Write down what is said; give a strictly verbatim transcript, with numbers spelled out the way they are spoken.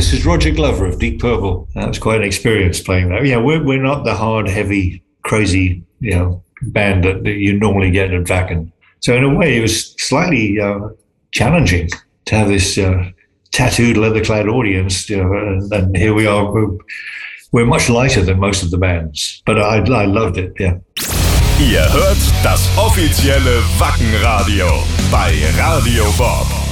this is Roger Glover of Deep Purple. That was quite an experience playing that. Yeah, we're we're not the hard, heavy, crazy, you know, band that, that you normally get at Wacken. So in a way, it was slightly uh, challenging to have this uh, tattooed, leather-clad audience. You know, and, and here we are. We're, we're much lighter than most of the bands, but I, I loved it. Yeah. Ihr hört das offizielle Wacken Radio bei Radio Bob.